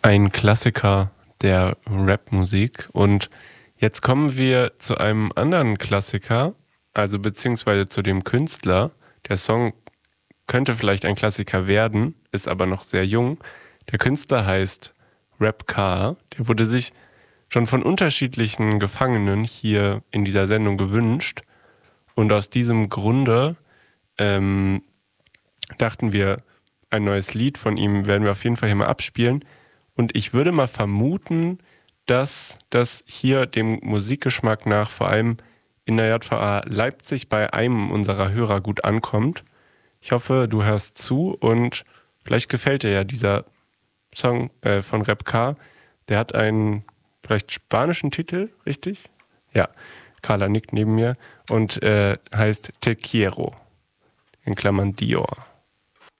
Ein Klassiker der Rapmusik. Und jetzt kommen wir zu einem anderen Klassiker, also beziehungsweise zu dem Künstler. Der Song könnte vielleicht ein Klassiker werden, ist aber noch sehr jung. Der Künstler heißt Rap K. Der wurde sich schon von unterschiedlichen Gefangenen hier in dieser Sendung gewünscht. Und aus diesem Grunde dachten wir, ein neues Lied von ihm werden wir auf jeden Fall hier mal abspielen. Und ich würde mal vermuten, dass das hier dem Musikgeschmack nach vor allem in der JVA Leipzig bei einem unserer Hörer gut ankommt. Ich hoffe, du hörst zu und vielleicht gefällt dir ja dieser Song von Rap K. Der hat einen vielleicht spanischen Titel, richtig? Ja, Carla nickt neben mir und heißt Te Quiero, in Klammern Dior.